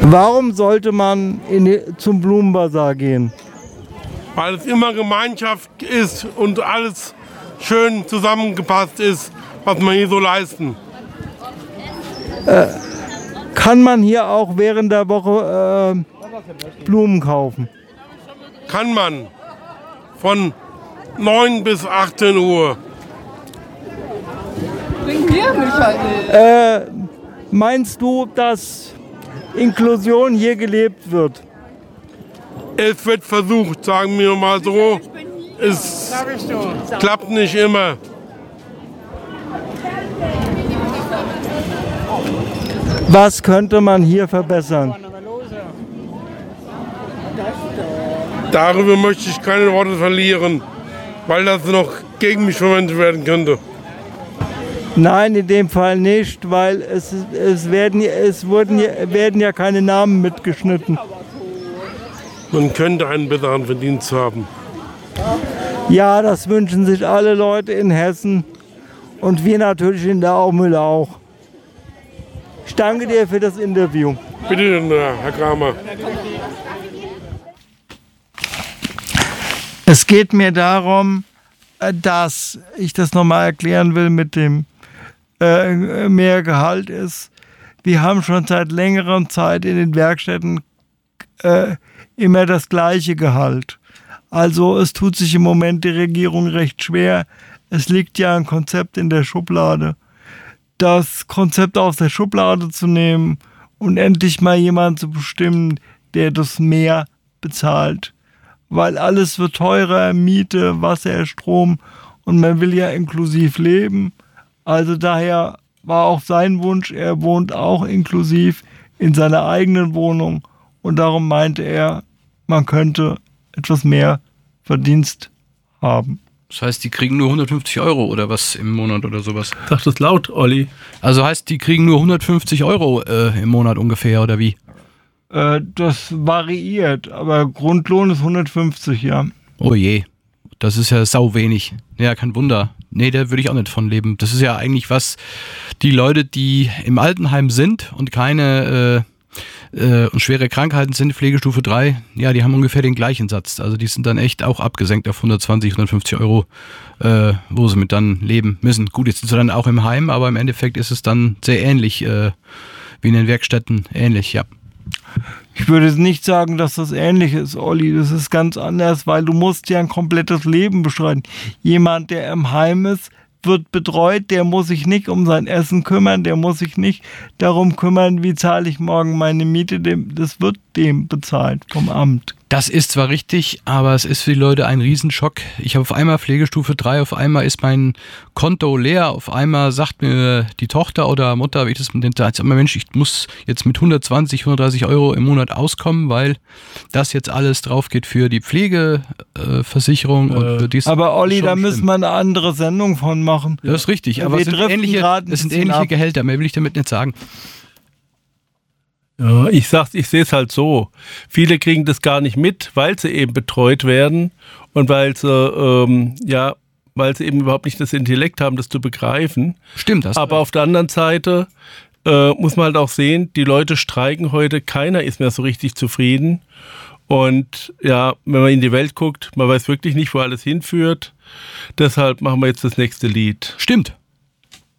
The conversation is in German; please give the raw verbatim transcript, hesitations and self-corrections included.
Warum sollte man in die, zum Blumenbasar gehen? Weil es immer Gemeinschaft ist und alles schön zusammengepasst ist, was man hier so leisten. Äh, kann man hier auch während der Woche äh, Blumen kaufen? Kann man. Von neun bis achtzehn Uhr. Bring mir mich halt nicht. Äh, meinst du, dass Inklusion hier gelebt wird? Es wird versucht, sagen wir mal so. Es klappt nicht immer. Was könnte man hier verbessern? Darüber möchte ich keine Worte verlieren, weil das noch gegen mich verwendet werden könnte. Nein, in dem Fall nicht, weil es, es, werden, es wurden, werden ja keine Namen mitgeschnitten. Man könnte einen besseren Verdienst haben. Ja, das wünschen sich alle Leute in Hessen und wir natürlich in der Aumühle auch. Ich danke dir für das Interview. Bitte, Herr Kramer. Es geht mir darum, dass ich das nochmal erklären will mit dem äh, mehr Gehalt ist. Wir haben schon seit längerer Zeit in den Werkstätten äh, immer das gleiche Gehalt. Also es tut sich im Moment die Regierung recht schwer. Es liegt ja ein Konzept in der Schublade. Das Konzept aus der Schublade zu nehmen und endlich mal jemanden zu bestimmen, der das mehr bezahlt. Weil alles wird teurer, Miete, Wasser, Strom und man will ja inklusiv leben. Also daher war auch sein Wunsch, er wohnt auch inklusiv in seiner eigenen Wohnung und darum meinte er, man könnte etwas mehr Verdienst haben. Das heißt, die kriegen nur hundertfünfzig Euro oder was im Monat oder sowas? Sag das laut, Olli. Also heißt, die kriegen nur hundertfünfzig Euro äh, im Monat ungefähr oder wie? Äh, das variiert, aber Grundlohn ist hundertfünfzig, ja. Oh je, das ist ja sau wenig. Ja, kein Wunder. Nee, da würde ich auch nicht von leben. Das ist ja eigentlich was, die Leute, die im Altenheim sind und keine äh, äh, und schwere Krankheiten sind, Pflegestufe drei, ja, die haben ungefähr den gleichen Satz. Also die sind dann echt auch abgesenkt auf hundertzwanzig, hundertfünfzig Euro, äh, wo sie mit dann leben müssen. Gut, jetzt sind sie dann auch im Heim, aber im Endeffekt ist es dann sehr ähnlich, äh, wie in den Werkstätten ähnlich, ja. Ich würde nicht sagen, dass das ähnlich ist, Olli. Das ist ganz anders, weil du musst ja ein komplettes Leben bestreiten. Jemand, der im Heim ist, wird betreut, der muss sich nicht um sein Essen kümmern, der muss sich nicht darum kümmern, wie zahle ich morgen meine Miete. Das wird dem bezahlt vom Amt. Das ist zwar richtig, aber es ist für die Leute ein Riesenschock. Ich habe auf einmal Pflegestufe drei, auf einmal ist mein Konto leer, auf einmal sagt mir die Tochter oder Mutter, wie ich das mit den sag mal, Mensch, ich muss jetzt mit hundertzwanzig, hundertdreißig Euro im Monat auskommen, weil das jetzt alles drauf geht für die Pflegeversicherung äh, und für dies. Aber Olli, da müssen schlimm. wir eine andere Sendung von machen. Das ist richtig, ja, aber es sind ähnliche, es sind ähnliche ab. Gehälter, mehr will ich damit nicht sagen. Ja, ich sag's, ich sehe es halt so. Viele kriegen das gar nicht mit, weil sie eben betreut werden und weil sie, ähm, ja, weil sie eben überhaupt nicht das Intellekt haben, das zu begreifen. Stimmt das. Aber auf der anderen Seite äh, muss man halt auch sehen, die Leute streiken heute, keiner ist mehr so richtig zufrieden. Und ja, wenn man in die Welt guckt, man weiß wirklich nicht, wo alles hinführt. Deshalb machen wir jetzt das nächste Lied. Stimmt.